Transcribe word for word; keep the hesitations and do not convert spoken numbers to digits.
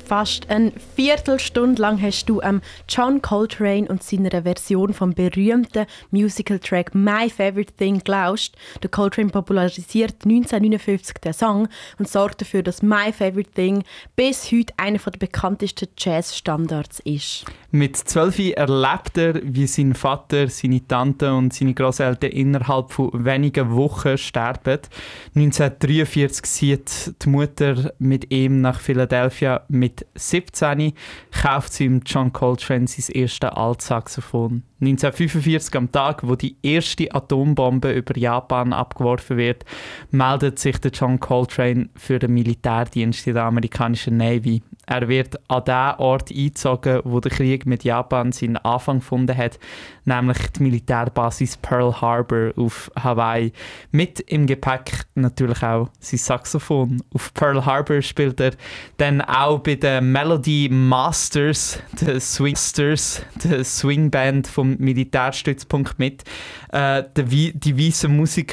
Fast eine Viertelstunde lang hast du ähm, John Coltrane und seiner Version vom berühmten Musical-Track «My Favorite Thing» gelauscht. Der Coltrane popularisiert neunzehnhundertneunundfünfzig den Song und sorgt dafür, dass «My Favorite Thing» bis heute einer der bekanntesten Jazz-Standards ist. Mit zwölf erlebt er, wie sein Vater, seine Tante und seine Grosseltern innerhalb von wenigen Wochen sterben. neunzehnhundertdreiundvierzig zieht die Mutter mit ihm nach Philadelphia. Mit siebzehn kauft sie ihm John Coltrane sein erstes Altsaxophon. neunzehnhundertfünfundvierzig, am Tag, wo die erste Atombombe über Japan abgeworfen wird, meldet sich der John Coltrane für den Militärdienst in der amerikanischen Navy. Er wird an den Ort eingezogen, wo der Krieg mit Japan seinen Anfang gefunden hat, nämlich die Militärbasis Pearl Harbor auf Hawaii. Mit im Gepäck natürlich auch sein Saxophon. Auf Pearl Harbor spielt er dann auch bei den Melody Masters, den Swingsters, der Swingband vom Militärstützpunkt mit. Äh, die, die weißen Musiker